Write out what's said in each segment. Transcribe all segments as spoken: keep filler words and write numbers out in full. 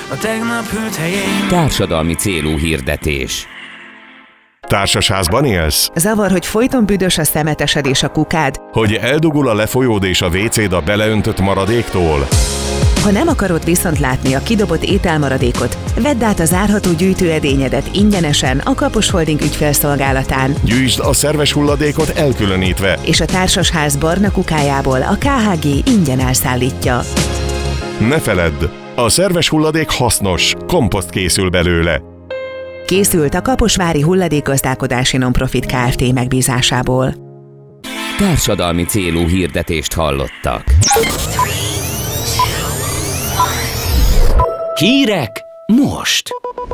a tegnap hűlt helyén. Társadalmi célú hirdetés. Társasházban élsz? Zavar, hogy folyton büdös a szemetesed és a kukád? Hogy eldugul a lefolyód és a vécéd a beleöntött maradéktól? Ha nem akarod viszont látni a kidobott ételmaradékot, vedd át a zárható gyűjtőedényedet ingyenesen a Kapos Holding ügyfélszolgálatán. Gyűjtsd a szerves hulladékot elkülönítve, És a társasház barna kukájából a ká há gé ingyen elszállítja. ne feledd, a szerves hulladék hasznos, komposzt készül belőle. Készült a Kaposvári Hulladékgazdálkodási Nonprofit Kft. Megbízásából. Társadalmi célú hirdetést hallottak. Hírek most!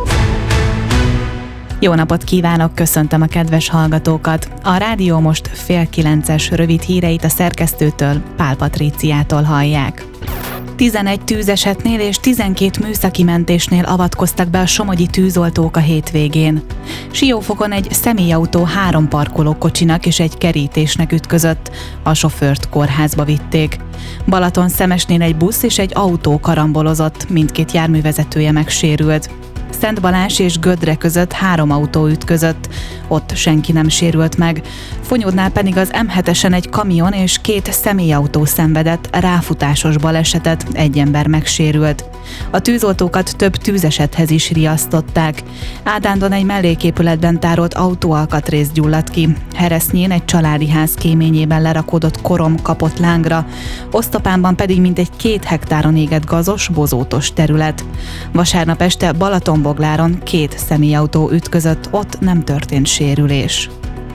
Jó napot kívánok, köszöntöm a kedves hallgatókat! A Rádió Most fél kilences rövid híreit a szerkesztőtől, Pál Patríciától hallják. tizenegy tűzesetnél és tizenkét műszaki mentésnél avatkoztak be a somogyi tűzoltók a hétvégén. Siófokon egy személyautó három parkolókocsinak és egy kerítésnek ütközött, a sofőrt kórházba vitték. Balatonszemesnél egy busz és egy autó karambolozott, mindkét járművezetője megsérült. Szent Balázs és Gödre között három autó ütközött, ott senki nem sérült meg. Fonyódnál pedig az em hetesen egy kamion és két személyautó szenvedett ráfutásos balesetet, egy ember megsérült. A tűzoltókat több tűzesethez is riasztották. Ádándon egy melléképületben tárolt autóalkatrész gyulladt ki. Heresznyén egy családi ház kéményében lerakódott korom kapott lángra, Osztopánban pedig mintegy két hektáron égett gazos, bozótos terület. Vasárnap este Balatonbogláron két személyautó ütközött, ott nem történt sérülés.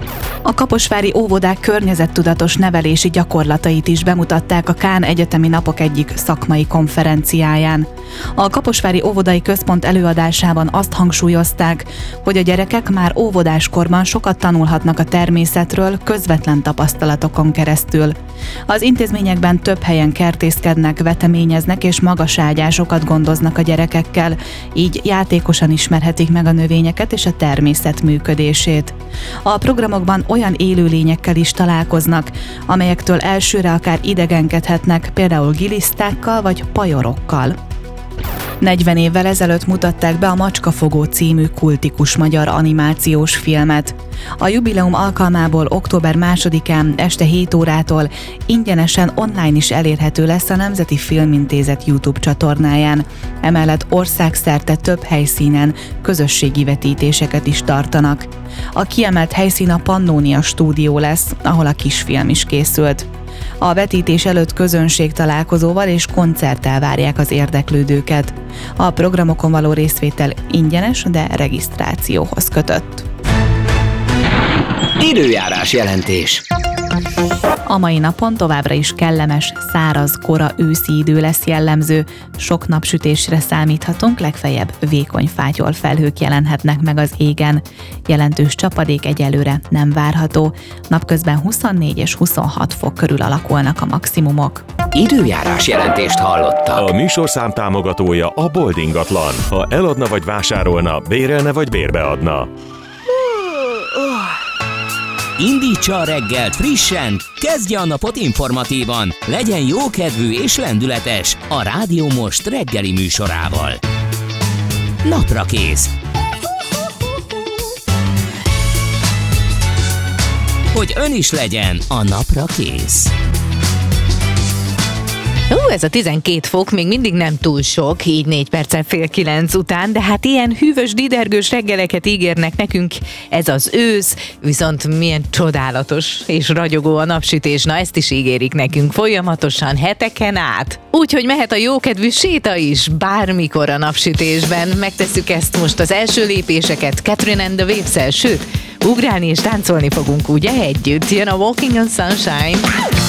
A kaposvári óvodák környezettudatos nevelési gyakorlatait is bemutatták a Kán Egyetemi Napok egyik szakmai konferenciáján. A Kaposvári Óvodai Központ előadásában azt hangsúlyozták, hogy a gyerekek már óvodáskorban sokat tanulhatnak a természetről közvetlen tapasztalatokon keresztül. Az intézményekben több helyen kertészkednek, veteményeznek és magaságyásokat gondoznak a gyerekekkel, így játékosan ismerhetik meg a növényeket és a természet működését. A programokban olyan élőlényekkel is találkoznak, amelyektől elsőre akár idegenkedhetnek, például gilisztákkal vagy pajorokkal. negyven évvel ezelőtt mutatták be a Macskafogó című kultikus magyar animációs filmet. A jubileum alkalmából október másodikán este hét órától ingyenesen online is elérhető lesz a Nemzeti Filmintézet YouTube csatornáján. Emellett országszerte több helyszínen közösségi vetítéseket is tartanak. A kiemelt helyszín a Pannónia stúdió lesz, ahol a kisfilm is készült. A vetítés előtt közönség találkozóval és koncerttel várják az érdeklődőket. A programokon való részvétel ingyenes, de regisztrációhoz kötött. Időjárás jelentés. A mai napon továbbra is kellemes, száraz, kora őszi idő lesz jellemző. Sok napsütésre számíthatunk, legfeljebb vékony fátyol felhők jelenhetnek meg az égen. Jelentős csapadék egyelőre nem várható. Napközben huszonnégy és huszonhat fok körül alakulnak a maximumok. Időjárás jelentést hallottak. A műsorszám támogatója a Boldingatlan. Ha eladna vagy vásárolna, bérelne vagy bérbeadna. Indítsa a reggelt frissen, kezdje a napot informatívan, legyen jókedvű és lendületes a Rádió Most reggeli műsorával. Naprakész. Hogy ön is legyen a napra kész. Ó, ez a tizenkét fok még mindig nem túl sok, így négy perccel fél kilenc után, de hát ilyen hűvös, didergős reggeleket ígérnek nekünk, ez az ősz, viszont milyen csodálatos és ragyogó a napsütés, na ezt is ígérik nekünk folyamatosan, heteken át. Úgyhogy mehet a jókedvű séta is, bármikor a napsütésben, megtesszük ezt most az első lépéseket Catherine and the Waves-el, sőt, ugrálni és táncolni fogunk ugye együtt, jön a Walking on Sunshine.